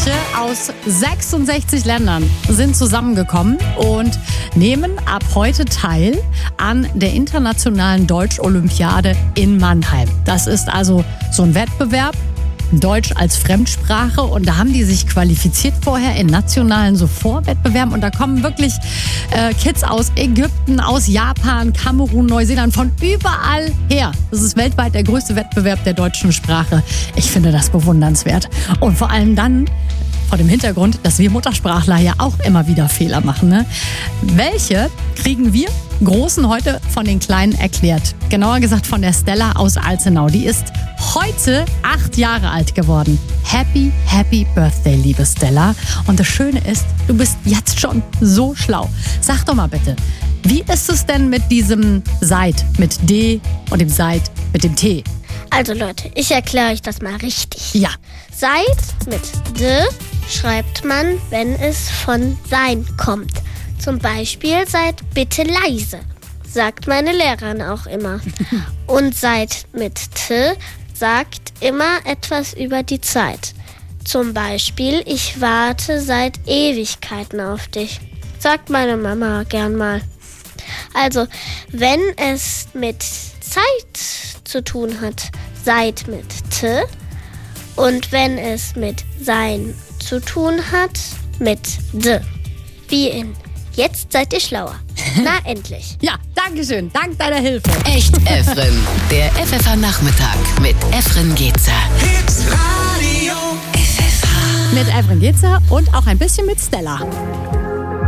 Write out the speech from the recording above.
Jugendliche aus 66 Ländern sind zusammengekommen und nehmen ab heute teil an der Internationalen Deutsch-Olympiade in Mannheim. Das ist also so ein Wettbewerb, Deutsch als Fremdsprache, und da haben die sich qualifiziert vorher in nationalen so Vorwettbewerben, und da kommen wirklich Kids aus Ägypten, aus Japan, Kamerun, Neuseeland, von überall her. Das ist weltweit der größte Wettbewerb der deutschen Sprache. Ich finde das bewundernswert, und vor allem dann vor dem Hintergrund, dass wir Muttersprachler ja auch immer wieder Fehler machen. Ne? Welche kriegen wir Großen heute von den Kleinen erklärt? Genauer gesagt von der Stella aus Alzenau. Die ist heute 8 Jahre alt geworden. Happy, happy Birthday, liebe Stella. Und das Schöne ist, du bist jetzt schon so schlau. Sag doch mal bitte, wie ist es denn mit diesem Seid mit D und dem Seid mit dem T? Also Leute, ich erkläre euch das mal richtig. Ja. Seid mit D schreibt man, wenn es von Sein kommt. Zum Beispiel seid bitte leise, sagt meine Lehrerin auch immer. Und seid mit T sagt immer etwas über die Zeit. Zum Beispiel, ich warte seit Ewigkeiten auf dich, sagt meine Mama gern mal. Also, wenn es mit Zeit zu tun hat, seid mit T. Und wenn es mit Sein zu tun hat, mit D. Wie in Jetzt seid ihr schlauer. Na, endlich. Ja, danke schön. Dank deiner Hilfe. Echt Efren. Der FFH-Nachmittag mit Efren Getzer. Hitradio FFH. Mit Efren Getzer und auch ein bisschen mit Stella.